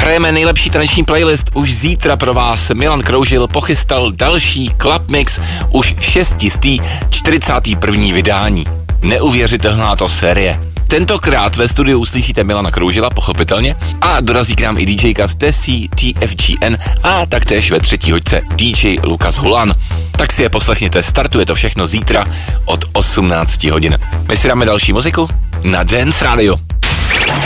hrajeme nejlepší taneční playlist. Už zítra pro vás Milan Kroužil pochystal další Club Mix, už 641. vydání. Neuvěřitelná to série. Tentokrát ve studiu uslyšíte Milana Kroužila, pochopitelně, a dorazí k nám i DJka z Tessie, TFGN a taktéž ve třetí hoďce DJ Lukas Hulan. Tak si je poslechněte, startuje to všechno zítra od 18 hodin. My si dáme další muziku na Dance Radio.